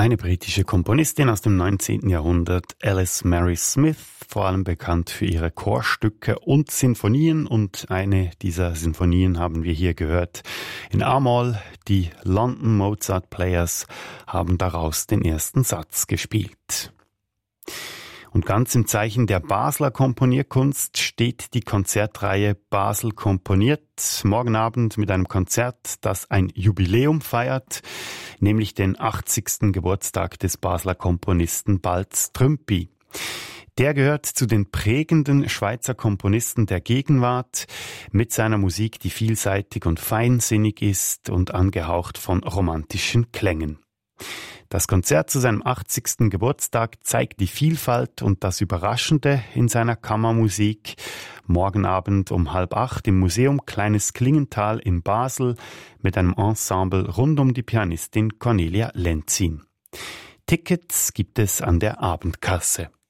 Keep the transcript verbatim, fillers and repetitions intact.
Eine britische Komponistin aus dem neunzehnten Jahrhundert, Alice Mary Smith, vor allem bekannt für ihre Chorstücke und Sinfonien. Und eine dieser Sinfonien haben wir hier gehört in A-Moll. Die London Mozart Players haben daraus den ersten Satz gespielt. Und ganz im Zeichen der Basler Komponierkunst steht die Konzertreihe Basel komponiert. Morgen Abend mit einem Konzert, das ein Jubiläum feiert, nämlich den achtzigsten Geburtstag des Basler Komponisten Balz Trümpi. Der gehört zu den prägenden Schweizer Komponisten der Gegenwart mit seiner Musik, die vielseitig und feinsinnig ist und angehaucht von romantischen Klängen. Das Konzert zu seinem achtzigsten Geburtstag zeigt die Vielfalt und das Überraschende in seiner Kammermusik. Morgen Abend um halb acht im Museum Kleines Klingenthal in Basel mit einem Ensemble rund um die Pianistin Cornelia Lenzin. Tickets gibt es an der Abendkasse.